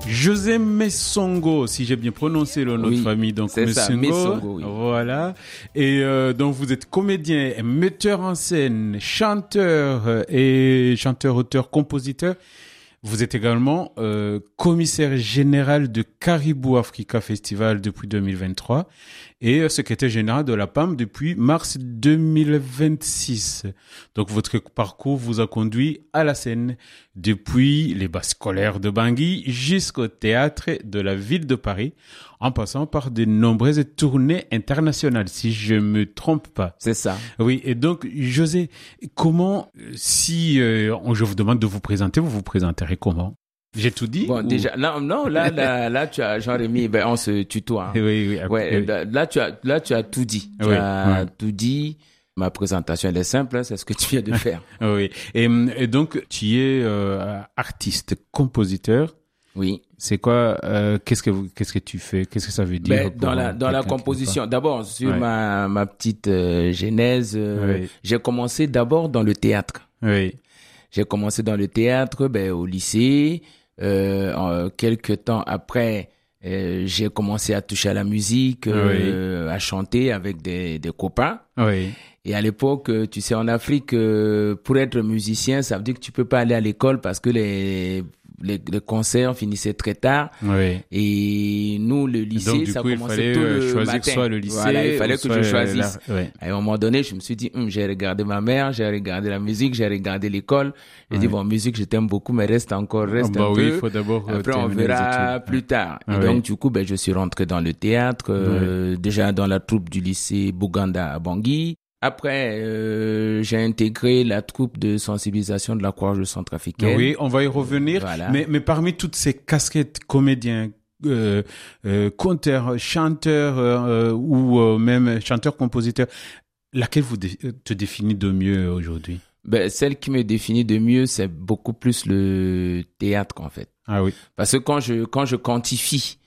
José Messongo, si j'ai bien prononcé le nom de famille, donc c'est Messongo, ça, Messongo, oui. Voilà. Et donc vous êtes comédien, metteur en scène, chanteur et chanteur, auteur, compositeur. Vous êtes également commissaire général de Caribou Africa Festival depuis 2023 et secrétaire général de la PAM depuis mars 2026. Donc votre parcours vous a conduit à la scène depuis les bas scolaires de Bangui jusqu'au théâtre de la ville de Paris, en passant par de nombreuses tournées internationales, si je me trompe pas. C'est ça. Oui, et donc, José, comment, si je vous demande de vous présenter, vous vous présenterez comment? J'ai tout dit? Bon, déjà, non, là, tu as, Jean-Rémy, on se tutoie. Hein. Oui. Ouais, oui. Là, tu as tout dit. Tu as tout dit. Ma présentation, elle est simple, hein, c'est ce que tu viens de faire. Oui. Et donc, tu es artiste, compositeur. Oui. C'est quoi, qu'est-ce que tu fais? Qu'est-ce que ça veut dire? Dans la composition. D'abord, sur ma petite genèse, j'ai commencé d'abord dans le théâtre. Oui. J'ai commencé dans le théâtre, au lycée. Quelques temps après, j'ai commencé à toucher à la musique, à chanter avec des copains. Oui. Et à l'époque, tu sais, en Afrique, pour être musicien, ça veut dire que tu peux pas aller à l'école parce que les concerts finissaient très tard. Oui. Et nous, le lycée, donc, ça coup, commençait tôt le choisir matin. Soit le lycée, voilà, il fallait que je choisisse. Ouais. À un moment donné, je me suis dit, j'ai regardé ma mère, j'ai regardé la musique, j'ai regardé l'école. J'ai dit, musique, je t'aime beaucoup, mais reste un peu. Oui, il faut d'abord après, on verra plus tard. Et donc, du coup, je suis rentré dans le théâtre, déjà dans la troupe du lycée Bouganda à Bangui. Après, j'ai intégré la troupe de sensibilisation de la Croix-Rouge centrafricaine. Oui, on va y revenir. Voilà. Mais parmi toutes ces casquettes, comédien, conteur, chanteur ou même chanteur-compositeur, laquelle te définit de mieux aujourd'hui? Celle qui me définit de mieux, c'est beaucoup plus le théâtre, en fait. Ah oui. Parce que quand je quantifie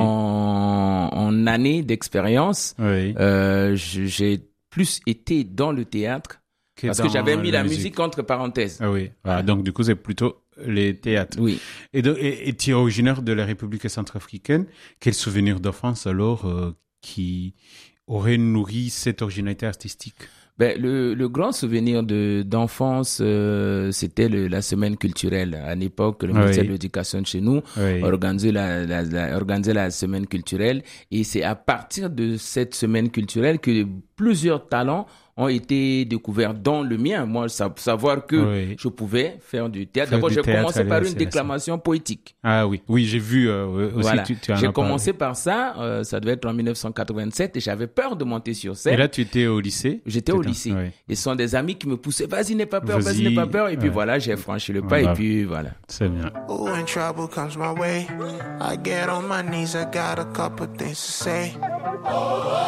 en années d'expérience, j'ai plus été dans le théâtre parce que j'avais mis la musique entre parenthèses. Ah oui. Ah, donc du coup c'est plutôt les théâtres. Oui. Et tu es originaire de la République centrafricaine. Quel souvenir d'enfance alors qui aurait nourri cette originalité artistique? Le grand souvenir d'enfance, c'était la semaine culturelle. À l'époque, le ministère de l'Éducation de chez nous organisait la semaine culturelle. Et c'est à partir de cette semaine culturelle que plusieurs talents ont été découverts, dont le mien. Moi, savoir que je pouvais faire du théâtre. D'abord, j'ai commencé par une déclamation poétique. Ah oui, j'ai vu aussi. Voilà. Tu en j'ai as commencé par ça, ça devait être en 1987, et j'avais peur de monter sur scène. Et là, tu étais au lycée? J'étais au lycée. Et ce sont des amis qui me poussaient, vas-y, n'aie pas peur, vas-y, n'aie pas peur. Et puis voilà, j'ai franchi le pas, et puis voilà. C'est bien. Oh, when trouble comes my way, I get on my knees, I got a couple things to say.